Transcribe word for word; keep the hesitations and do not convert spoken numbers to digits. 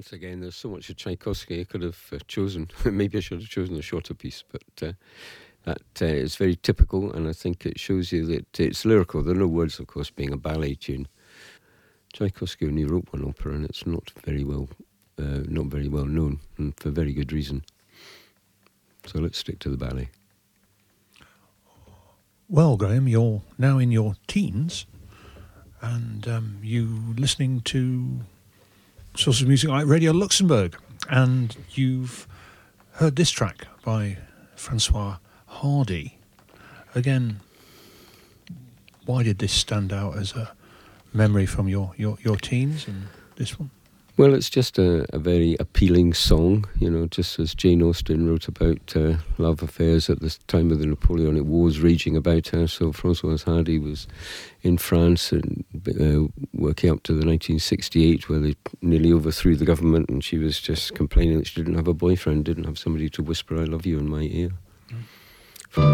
Once again, there's so much of Tchaikovsky I could have uh, chosen. Maybe I should have chosen a shorter piece, but uh, that uh, is very typical, and I think it shows you that it's lyrical. There are no words, of course, being a ballet tune. Tchaikovsky only wrote one opera, and it's not very well, uh, not very well known, and for very good reason. So let's stick to the ballet. Well, Graham, you're now in your teens, and um, you listening to sources of music like Radio Luxembourg, and you've heard this track by Francois Hardy. Again, why did this stand out as a memory from your, your, your teens, and this one? Well, it's just a, a very appealing song, you know, just as Jane Austen wrote about uh, love affairs at the time of the Napoleonic Wars raging about her. So Françoise Hardy was in France and uh, working up to the nineteen sixty-eight, where they nearly overthrew the government, and she was just complaining that she didn't have a boyfriend, didn't have somebody to whisper "I love you" in my ear.